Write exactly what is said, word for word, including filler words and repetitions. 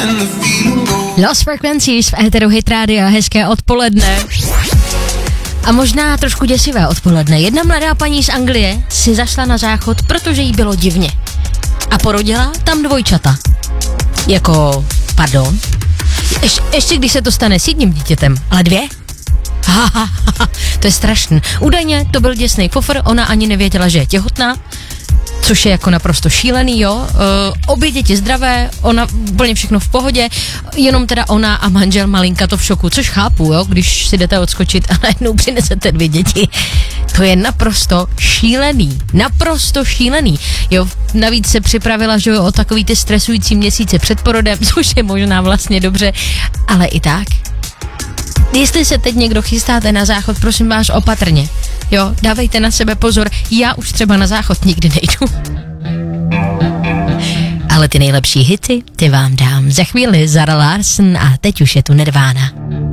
Lost Frequencies v éteru Hit Radio, hezké odpoledne. A možná trošku děsivé odpoledne. Jedna mladá paní z Anglie si zašla na záchod, protože jí bylo divně. A porodila tam dvojčata. Jako, pardon? Ješ, ještě když se to stane s jedním dítětem, ale dvě? Ha, ha, ha, to je strašný. Údajně to byl děsný fofr, ona ani nevěděla, že je těhotná, což je jako naprosto šílený, jo. Uh, obě děti zdravé, ona úplně všechno v pohodě, jenom teda ona a manžel malinka to v šoku, což chápu, jo, když si jdete odskočit a najednou přinesete dvě děti. To je naprosto šílený, naprosto šílený. Jo, navíc se připravila, že jo, o takový ty stresující měsíce před porodem, což je možná vlastně dobře, ale i tak. Jestli se teď někdo chystáte na záchod, prosím vás opatrně. Jo, dávejte na sebe pozor, já už třeba na záchod nikdy nejdu. Ale ty nejlepší hity, ty vám dám za chvíli. Zara Larsson a teď už je tu Nirvana.